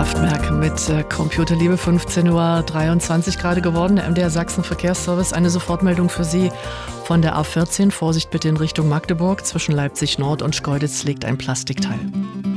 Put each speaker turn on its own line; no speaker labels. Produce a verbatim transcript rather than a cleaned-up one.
Kraftwerk mit äh, Computerliebe, fünfzehn Uhr dreiundzwanzig gerade geworden. Der M D R Sachsen Verkehrsservice, eine Sofortmeldung für Sie von der A vierzehn. Vorsicht bitte in Richtung Magdeburg. Zwischen Leipzig Nord und Schkeuditz liegt ein Plastikteil.